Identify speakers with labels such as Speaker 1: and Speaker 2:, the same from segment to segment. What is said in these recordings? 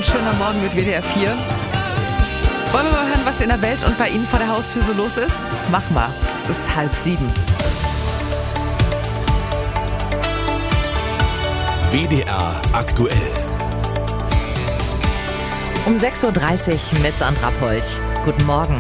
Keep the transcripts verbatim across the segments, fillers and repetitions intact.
Speaker 1: Ein schöner Morgen mit W D R vier. Wollen wir mal hören, was in der Welt und bei Ihnen vor der Haustür so los ist? Machen wir. Es ist halb sieben.
Speaker 2: W D R aktuell.
Speaker 3: Um sechs Uhr dreißig mit Sandra Polch. Guten Morgen.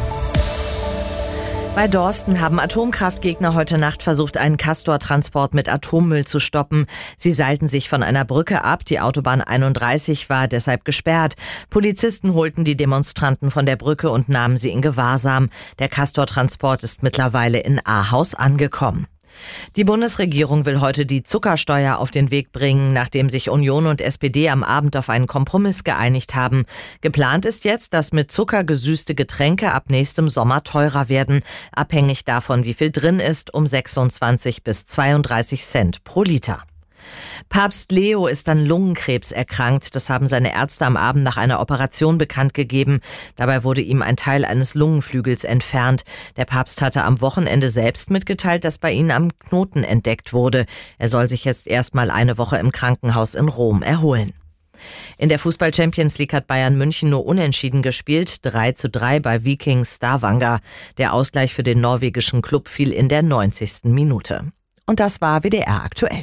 Speaker 3: Bei Dorsten haben Atomkraftgegner heute Nacht versucht, einen Castor-Transport mit Atommüll zu stoppen. Sie seilten sich von einer Brücke ab. Die Autobahn einunddreißig war deshalb gesperrt. Polizisten holten die Demonstranten von der Brücke und nahmen sie in Gewahrsam. Der Castor-Transport ist mittlerweile in Ahaus angekommen. Die Bundesregierung will heute die Zuckersteuer auf den Weg bringen, nachdem sich Union und S P D am Abend auf einen Kompromiss geeinigt haben. Geplant ist jetzt, dass mit Zucker gesüßte Getränke ab nächstem Sommer teurer werden, abhängig davon, wie viel drin ist, um sechsundzwanzig bis zweiunddreißig Cent pro Liter. Papst Leo ist an Lungenkrebs erkrankt. Das haben seine Ärzte am Abend nach einer Operation bekannt gegeben. Dabei wurde ihm ein Teil eines Lungenflügels entfernt. Der Papst hatte am Wochenende selbst mitgeteilt, dass bei ihm am Knoten entdeckt wurde. Er soll sich jetzt erstmal eine Woche im Krankenhaus in Rom erholen. In der Fußball-Champions League hat Bayern München nur unentschieden gespielt, drei zu drei bei Viking Stavanger. Der Ausgleich für den norwegischen Klub fiel in der neunzigsten Minute. Und das war W D R aktuell.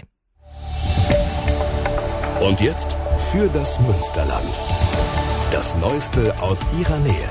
Speaker 2: Und jetzt für das Münsterland. Das Neueste aus ihrer Nähe.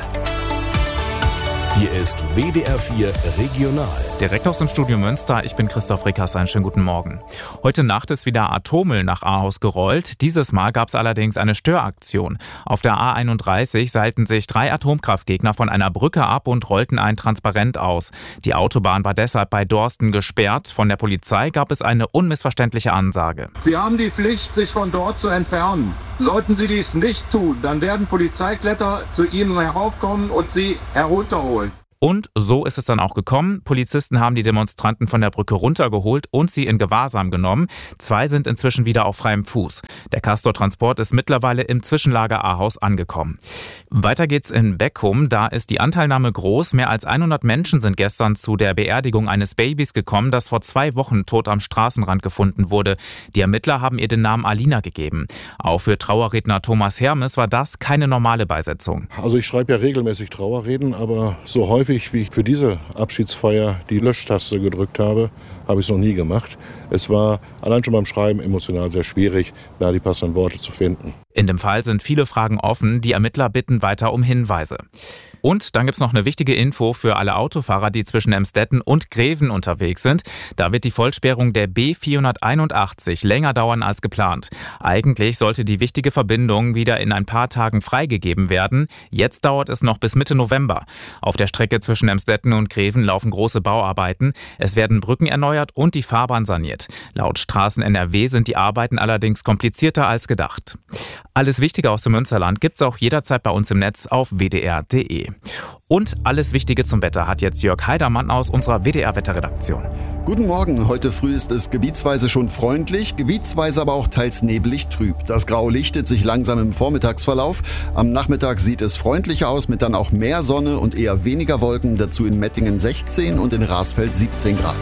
Speaker 2: Hier ist W D R vier Regional.
Speaker 4: Direkt aus dem Studio Münster, ich bin Christoph Rickers, einen schönen guten Morgen. Heute Nacht ist wieder Atommüll nach Ahaus gerollt. Dieses Mal gab es allerdings eine Störaktion. Auf der A einunddreißig seilten sich drei Atomkraftgegner von einer Brücke ab und rollten ein Transparent aus. Die Autobahn war deshalb bei Dorsten gesperrt. Von der Polizei gab es eine unmissverständliche Ansage.
Speaker 5: Sie haben die Pflicht, sich von dort zu entfernen. Sollten Sie dies nicht tun, dann werden Polizeikletter zu Ihnen heraufkommen und Sie herunterholen.
Speaker 4: Und so ist es dann auch gekommen. Polizisten haben die Demonstranten von der Brücke runtergeholt und sie in Gewahrsam genommen. Zwei sind inzwischen wieder auf freiem Fuß. Der Castor-Transport ist mittlerweile im Zwischenlager Ahaus angekommen. Weiter geht's in Beckum. Da ist die Anteilnahme groß. Mehr als hundert Menschen sind gestern zu der Beerdigung eines Babys gekommen, das vor zwei Wochen tot am Straßenrand gefunden wurde. Die Ermittler haben ihr den Namen Alina gegeben. Auch für Trauerredner Thomas Hermes war das keine normale Beisetzung.
Speaker 6: Also ich schreibe ja regelmäßig Trauerreden, aber so häufig wie ich für diese Abschiedsfeier die Löschtaste gedrückt habe, habe ich es noch nie gemacht. Es war allein schon beim Schreiben emotional sehr schwierig, da die passenden Worte zu finden.
Speaker 4: In dem Fall sind viele Fragen offen. Die Ermittler bitten weiter um Hinweise. Und dann gibt's noch eine wichtige Info für alle Autofahrer, die zwischen Emstetten und Greven unterwegs sind. Da wird die Vollsperrung der B vierhunderteinundachtzig länger dauern als geplant. Eigentlich sollte die wichtige Verbindung wieder in ein paar Tagen freigegeben werden. Jetzt dauert es noch bis Mitte November. Auf der Strecke zwischen Emstetten und Greven laufen große Bauarbeiten. Es werden Brücken erneuert und die Fahrbahn saniert. Laut Straßen N R W sind die Arbeiten allerdings komplizierter als gedacht. Alles Wichtige aus dem Münsterland gibt's auch jederzeit bei uns im Netz auf w d r punkt d e. Und alles Wichtige zum Wetter hat jetzt Jörg Heidermann aus unserer W D R-Wetterredaktion.
Speaker 7: Guten Morgen. Heute früh ist es gebietsweise schon freundlich, gebietsweise aber auch teils nebelig trüb. Das Grau lichtet sich langsam im Vormittagsverlauf. Am Nachmittag sieht es freundlicher aus mit dann auch mehr Sonne und eher weniger Wolken. Dazu in Mettingen sechzehn und in Rasfeld siebzehn Grad.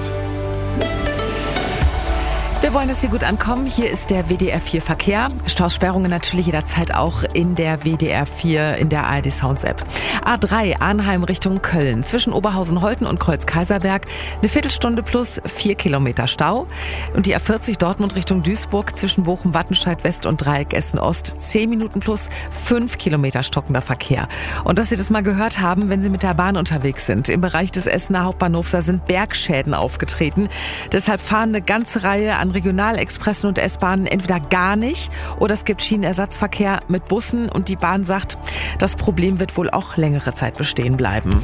Speaker 1: Wir wollen, dass Sie gut ankommen. Hier ist der W D R vier Verkehr. Stausperrungen natürlich jederzeit auch in der W D R vier, in der A R D Sounds App. A drei Arnheim Richtung Köln. Zwischen Oberhausen-Holten und Kreuz-Kaiserberg eine Viertelstunde plus vier Kilometer Stau. Und die A vierzig Dortmund Richtung Duisburg zwischen Bochum, Wattenscheid West und Dreieck Essen Ost. zehn Minuten plus fünf Kilometer stockender Verkehr. Und dass Sie das mal gehört haben, wenn Sie mit der Bahn unterwegs sind. Im Bereich des Essener Hauptbahnhofs, da sind Bergschäden aufgetreten. Deshalb fahren eine ganze Reihe an Regionalexpressen und S-Bahnen entweder gar nicht oder es gibt Schienenersatzverkehr mit Bussen und die Bahn sagt, das Problem wird wohl auch längere Zeit bestehen bleiben.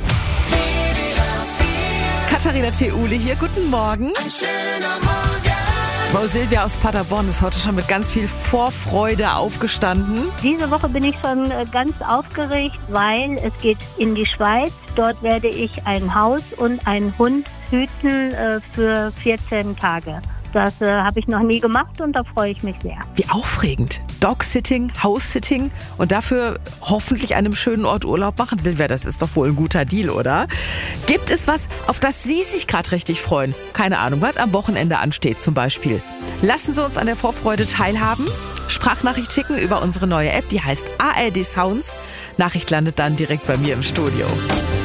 Speaker 1: Katharina Theule hier, guten Morgen.
Speaker 8: Ein schöner Morgen.
Speaker 1: Frau Silvia aus Paderborn ist heute schon mit ganz viel Vorfreude aufgestanden.
Speaker 9: Diese Woche bin ich schon ganz aufgeregt, weil es geht in die Schweiz. Dort werde ich ein Haus und einen Hund hüten äh, für vierzehn Tage. Das äh, habe ich noch nie gemacht und da freue ich mich sehr.
Speaker 1: Wie aufregend. Dog-Sitting, House-Sitting und dafür hoffentlich einem schönen Ort Urlaub machen. Silvia, das ist doch wohl ein guter Deal, oder? Gibt es was, auf das Sie sich gerade richtig freuen? Keine Ahnung, was am Wochenende ansteht zum Beispiel. Lassen Sie uns an der Vorfreude teilhaben. Sprachnachricht schicken über unsere neue App, die heißt A R D Sounds. Nachricht landet dann direkt bei mir im Studio.